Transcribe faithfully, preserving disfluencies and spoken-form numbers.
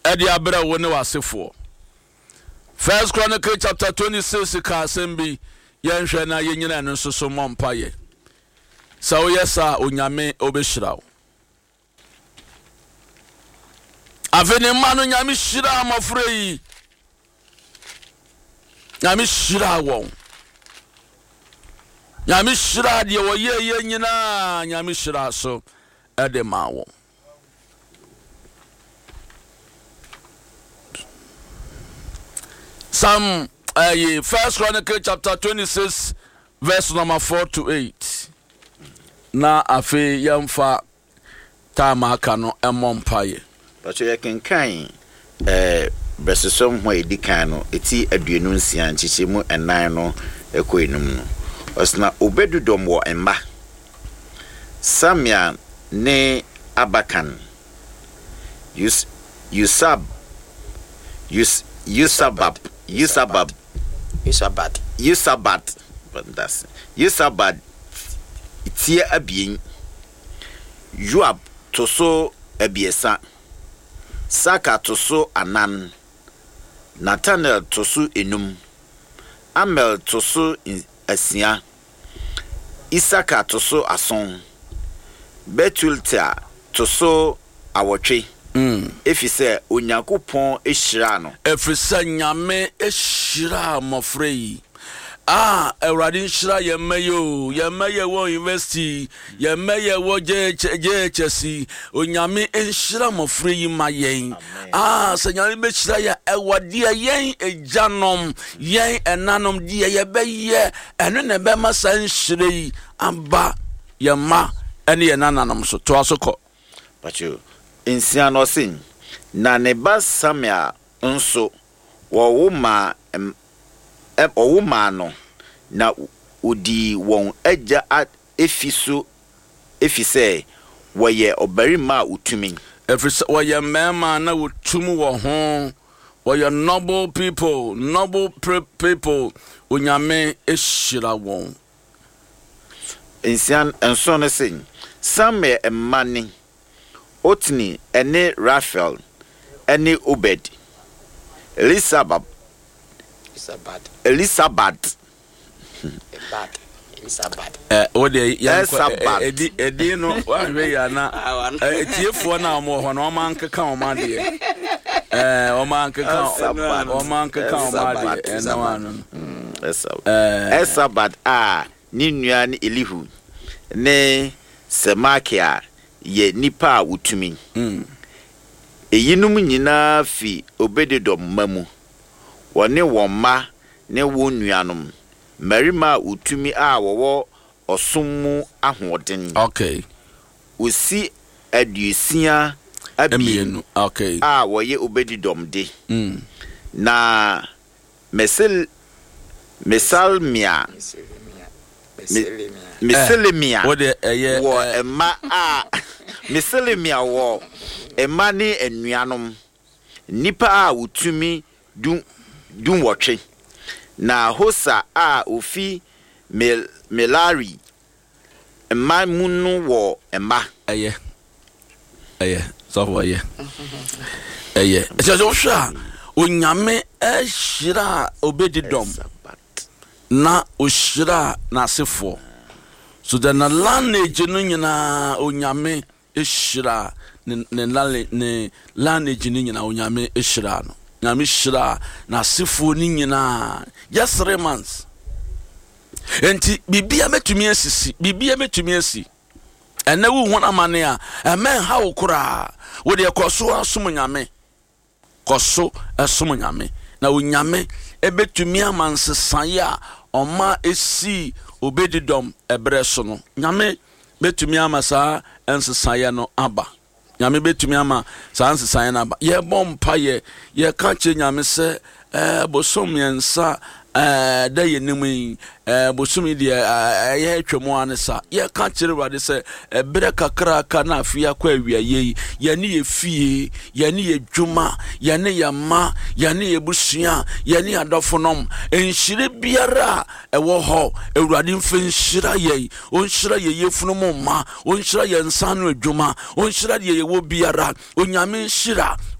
edi abra wo ne wasefo. First Chronicle chapter twenty-six ka sembi yenhwe na yenyina no soso mompaye. Sa oyesa onyame obeshira wo. Avene manu nyame shira amofre yi. Nyame shira wo. Nyame shira de wo ye ye nyina nyame shira so ede ma wo. Some uh, First Chronicle chapter twenty-six verse number four to eight. Na afi yamfa tama kano emompaye. But you can kind eh besesom ho edikan no eti aduenu nsia nchichemu enan no ekoenum no. Osna obedudom wo emba. Samia ne Abakan. Yus Yusab Yus Yusabab Yusabab Yusabat Yusabat but that's Yusabat itie abien Joab toso abiesa Saka toso anan Nathanael toso enum Amel toso asia Isaka toso ason Betulta toso awotwe Mm. Efise Onyankopon ehira no. Efise nyame ehira mofre yi. Ah, Ewrade nhira yemayo, yemaye wo university, yemaye wo J H S, onyame ehira mofre yi mayen. Ah, senyame be hira ya ewade yen ejanom, yen enanom die ye be ye, eno ne be ma san hira yi amba yema ene ye nananom so to asoko. Pacho Insiano sin na neba Samia nso wo woma em woma no na odi won agya efiso efise woye obarima utumi efise woye mema na utumu wo ho woye noble people noble people onyame ehira won. Insian enso no sin Samia emani Otni ene Raphael ene Obed Elisabab Elisabad Elisabad Ebad Elisabad eh ode yan edi edi no wa hwe ya na etiefo na omo ho na oman nkeka oman de eh oman nkeka oman nkeka oman de ena wanu Elisabad a ni nua ni Elihu ne Semakia ye nipa utumi mm eyinum nyina fi Obededom mamu wone woma ne wo nuanom marima utumi a wowo osommu ahoden. Okay. Osi adusia abienu. Okay. A woye Obededom de mm na mesel mesalmia Meselemia wode eye wo ema a Meselemia wo ema ne enuanom nipa a utumi dun dun wotwe na Hosa a ofi mel melari ema munu wo ema eye eye so wo eye eye so so sha onyame ehira Obededom na oshira na sefo so the na lineage no nyina onyame ehira ne ne ne lineage no nyina onyame ehira no nyame shira na sefo ni nyina just three months enti bibia metumi asisi bibia metumi asi ena wu hon amane a emen ha wokura wo de koso asom nyame koso asom nyame na onyame ebetumi amansesan ya Oma esi Obededom ebreso no nyame betumi ama saa ensesaya no aba nyame betumi ama saa ensesaya no aba ye bompa ye ye ka che nyame se eh bosom yensa eh da yenimi eh bosom de eh ye twemu anesa ye ka kire wade se ebre kakra ka na afia kwa awia ye ye ne ye fie ye ne ye dwuma ye ne ye ma ye ne ye busua ye ne adofonom enhire biara ewo ho ewurade mfe nhira ye on nhira ye yefunom ma on nhira ye nsa no adwuma on nhira ye ye wo biara onyame nhira